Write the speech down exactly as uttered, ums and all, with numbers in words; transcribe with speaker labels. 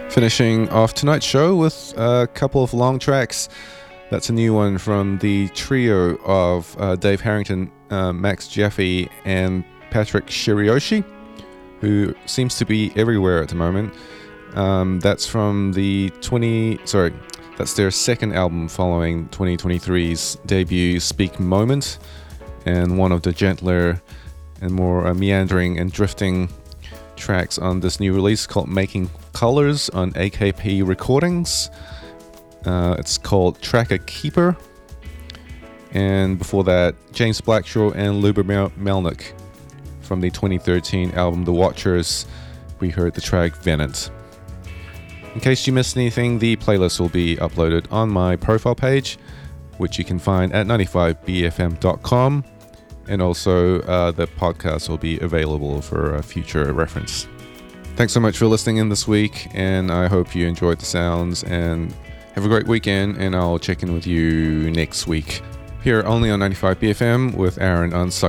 Speaker 1: Finishing off tonight's show with a couple of long tracks. That's a new one from the trio of uh, Dave Harrington, uh, Max Jaffe, and Patrick Shirioshi, who seems to be everywhere at the moment. Um, that's from the twenty sorry, that's their second album following twenty twenty-three's debut Speak Moment, and one of the gentler and more uh, meandering and drifting tracks on this new release called Making Colors on A K P Recordings. Uh, it's called Tracker Keeper. And before that, James Blackshaw and Luber Mel- Melnick from the twenty thirteen album The Watchers. We heard the track Venant. In case you missed anything, the playlist will be uploaded on my profile page, which you can find at ninety-five b f m dot com. And also, uh, the podcast will be available for uh, future reference. Thanks so much for listening in this week, and I hope you enjoyed the sounds, and have a great weekend, and I'll check in with you next week. Here only on ninety-five B F M with Aaron on Psych